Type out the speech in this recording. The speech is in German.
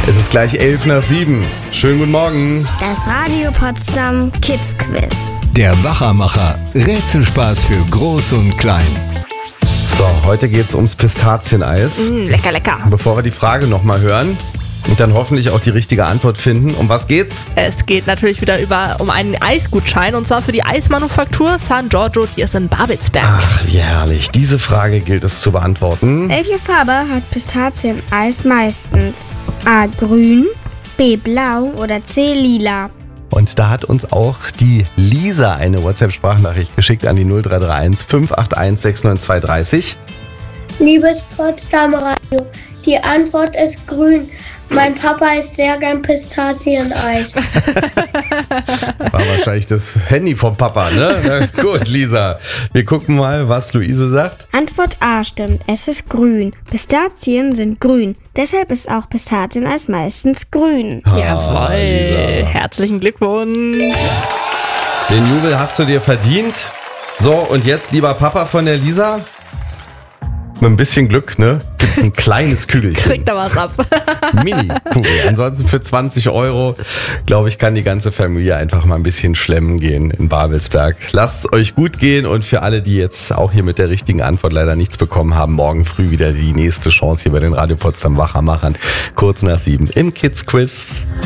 Es ist gleich 6:11. Schönen guten Morgen. Das Radio Potsdam Kids Quiz. Der Wachermacher. Rätselspaß für Groß und Klein. So, heute geht's ums Pistazieneis. Lecker, lecker. Bevor wir die Frage nochmal hören und dann hoffentlich auch die richtige Antwort finden, um was geht's? Es geht natürlich wieder um einen Eisgutschein und zwar für die Eismanufaktur San Giorgio, die ist in Babelsberg. Ach, wie herrlich. Diese Frage gilt es zu beantworten. Welche Farbe hat Pistazieneis meistens? A. Grün, B. Blau oder C. Lila? Und da hat uns auch die Lisa eine WhatsApp-Sprachnachricht geschickt an die 0331 581 69230. Liebes Potsdam Radio, die Antwort ist grün. Mein Papa isst sehr gern Pistazieneis. War wahrscheinlich das Handy vom Papa, ne? Na gut, Lisa. Wir gucken mal, was Luise sagt. Antwort A stimmt, es ist grün. Pistazien sind grün. Deshalb ist auch Pistazieneis meistens grün. Jawohl, Lisa. herzlichen Glückwunsch. Den Jubel hast du dir verdient. So, und jetzt, lieber Papa von der Lisa, mit ein bisschen Glück, ne, gibt's ein kleines Kügelchen. Kriegt da was ab. Mini-Kugel. Ansonsten für 20 €, glaube ich, kann die ganze Familie einfach mal ein bisschen schlemmen gehen in Babelsberg. Lasst es euch gut gehen und für alle, die jetzt auch hier mit der richtigen Antwort leider nichts bekommen haben, morgen früh wieder die nächste Chance hier bei den Radio Potsdam Wachermachern. Kurz nach 7 im Kids Quiz.